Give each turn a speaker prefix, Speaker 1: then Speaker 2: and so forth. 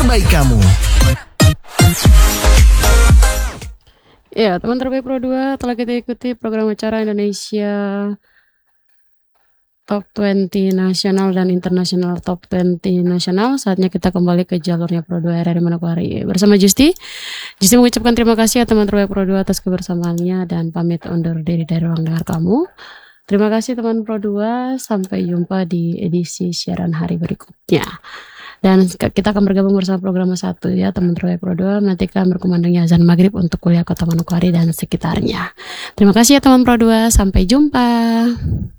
Speaker 1: terbaik kamu.
Speaker 2: Ya, teman terbaik Pro 2, telah kita ikuti program acara Indonesia Top 20 Nasional dan Internasional Top 20 Nasional. Saatnya kita kembali ke jalurnya Pro 2 RRI Manokwari bersama Justi. Justi mengucapkan terima kasih ya teman terbaik Pro 2 atas kebersamaannya dan pamit undur diri dari ruang dengar kamu. Terima kasih teman Pro 2, sampai jumpa di edisi siaran hari berikutnya. Dan kita akan bergabung bersama program 1 ya teman terbaik Pro 2, menantikan berkumandangnya azan maghrib untuk kuliah Kota Manokwari dan sekitarnya. Terima kasih ya teman Pro 2, sampai jumpa.